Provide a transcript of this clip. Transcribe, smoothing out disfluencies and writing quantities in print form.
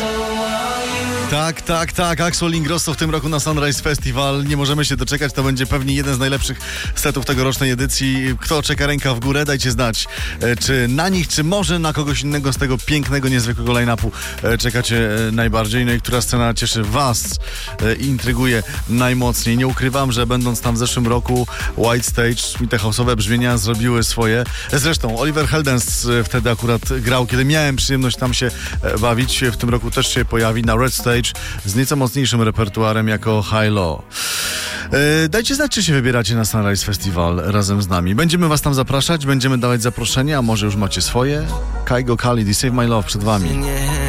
Tak, Axel Ingrosso w tym roku na Sunrise Festival. Nie możemy się doczekać, to będzie pewnie jeden z najlepszych setów tegorocznej edycji. Kto czeka, ręka w górę, dajcie znać, czy na nich, czy może na kogoś innego z tego pięknego, niezwykłego line-upu czekacie najbardziej. No i która scena cieszy was i intryguje najmocniej. Nie ukrywam, że będąc tam w zeszłym roku, White Stage i te house'owe brzmienia zrobiły swoje. Zresztą Oliver Heldens wtedy akurat grał, kiedy miałem przyjemność tam się bawić. W tym roku też się pojawi na Red Stage z nieco mocniejszym repertuarem jako High Low. Dajcie znać, czy się wybieracie na Sunrise Festival razem z nami. Będziemy was tam zapraszać, będziemy dawać zaproszenia, a może już macie swoje? Kygo Khalid i Save My Love przed wami.